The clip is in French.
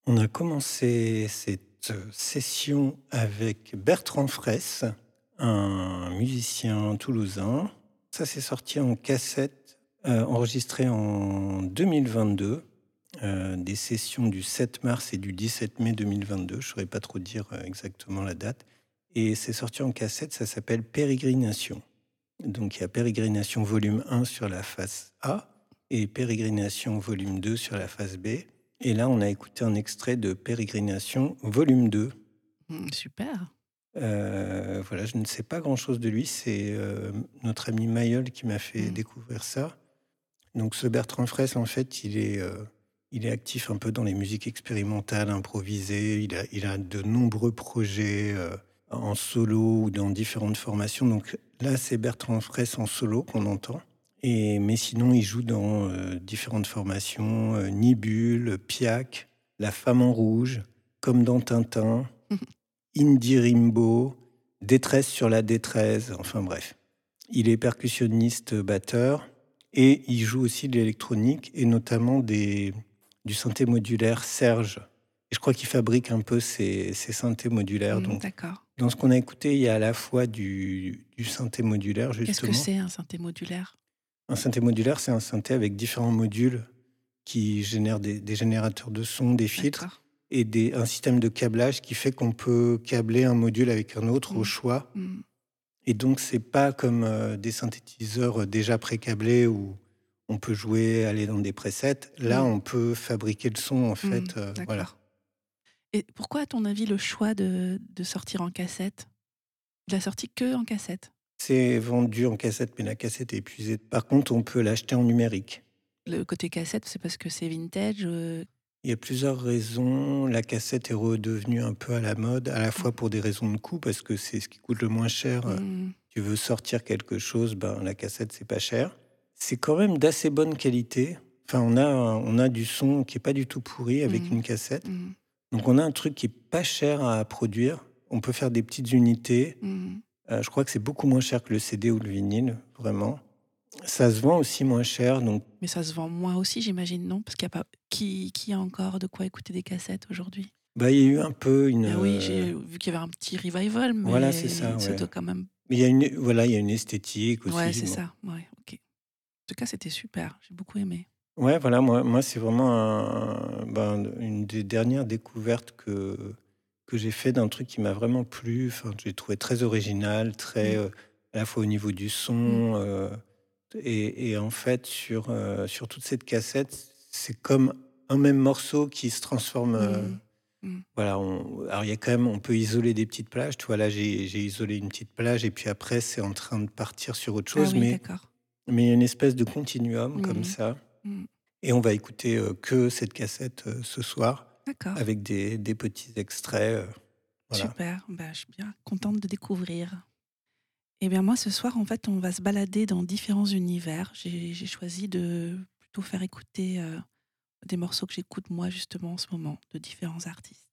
On a commencé cette session avec Bertrand Fraisse, un musicien toulousain. Ça s'est sorti en cassette, enregistré en 2022, des sessions du 7 mars et du 17 mai 2022. Je ne saurais pas trop dire exactement la date. Et c'est sorti en cassette, ça s'appelle Pérégrination. Donc il y a Pérégrination volume 1 sur la face A et Pérégrination volume 2 sur la face B. Et là, on a écouté un extrait de Pérégrination volume 2. Super. Voilà, je ne sais pas grand-chose de lui. C'est notre ami Mayol qui m'a fait Mmh. découvrir ça. Donc ce Bertrand Fraisse, en fait, il est actif un peu dans les musiques expérimentales, improvisées. Il a de nombreux projets en solo ou dans différentes formations. Donc là, c'est Bertrand Fraisse en solo qu'on entend. Mais sinon, il joue dans différentes formations, Nibule, Piac, La Femme en Rouge, Comme dans Tintin, Indie Rimbo, Détresse sur la détresse, enfin bref. Il est percussionniste, batteur et il joue aussi de l'électronique et notamment du synthé modulaire Serge. Et je crois qu'il fabrique un peu ces synthés modulaires. Donc, D'accord. dans ce qu'on a écouté, il y a à la fois du synthé modulaire, Qu'est-ce que justement. c'est un synthé modulaire? Un synthé modulaire, c'est un synthé avec différents modules qui génèrent des générateurs de son, des filtres D'accord. et un système de câblage qui fait qu'on peut câbler un module avec un autre au Mmh. choix. Mmh. Et donc, c'est pas comme des synthétiseurs déjà pré-câblés où on peut jouer, aller dans des presets. Là, Mmh. on peut fabriquer le son, en Mmh. fait. Voilà. D'accord. Et pourquoi, à ton avis, le choix de sortir en cassette? Il a sorti que en cassette? C'est vendu en cassette, mais la cassette est épuisée. Par contre, on peut l'acheter en numérique. Le côté cassette, c'est parce que c'est vintage, Il y a plusieurs raisons. La cassette est redevenue un peu à la mode, à la Mmh. fois pour des raisons de coût, parce que c'est ce qui coûte le moins cher. Mmh. Tu veux sortir quelque chose, ben, la cassette, c'est pas cher. C'est quand même d'assez bonne qualité. Enfin, on a du son qui est pas du tout pourri avec Mmh. une cassette. Mmh. Donc on a un truc qui est pas cher à produire. On peut faire des petites unités. Mmh. Je crois que c'est beaucoup moins cher que le CD ou le vinyle, vraiment. Ça se vend aussi moins cher, donc Mais ça se vend moins aussi, j'imagine, non? Parce qu'il y a pas qui a encore de quoi écouter des cassettes aujourd'hui? bah, il y a eu un peu une, Ah oui, j'ai vu qu'il y avait un petit revival, voilà, c'est ça, mais ça ouais. doit quand même. Mais il y a une esthétique Ouais, aussi, c'est bon. ça, ouais, OK. En tout cas, c'était super, j'ai beaucoup aimé. Ouais, voilà, moi c'est vraiment une des dernières découvertes que j'ai fait d'un truc qui m'a vraiment plu. Enfin, j'ai trouvé très original, très, Mmh. à la fois au niveau du Mmh. son, et en fait sur toute cette cassette, c'est comme un même morceau qui se transforme, Mmh. Mmh. voilà, alors il y a quand même on peut isoler des petites plages, tu vois? Là, j'ai isolé une petite plage et puis après c'est en train de partir sur autre Ah chose, oui, mais d'accord. il y a une espèce de continuum comme Mmh. ça. Mmh. Et on va écouter, que cette cassette, ce soir D'accord, avec des petits extraits, voilà. super, bah, je suis bien contente de découvrir. Eh bien, moi, ce soir, en fait, on va se balader dans différents univers. J'ai choisi de plutôt faire écouter, des morceaux que j'écoute moi, justement, en ce moment, de différents artistes.